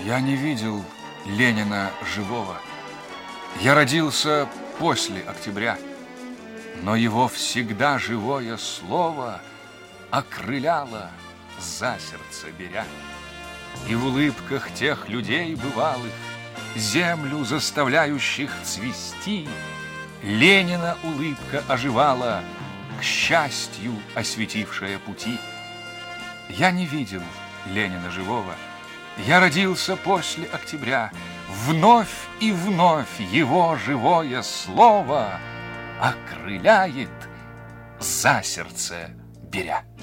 Я не видел Ленина живого. Я родился после октября, но его всегда живое слово окрыляло, за сердце беря. И в улыбках тех людей бывалых, землю заставляющих цвести, Ленина улыбка оживала, к счастью осветившая пути. Я не видел Ленина живого. Я родился после октября. Вновь и вновь его живое слово окрыляет, за сердце беря.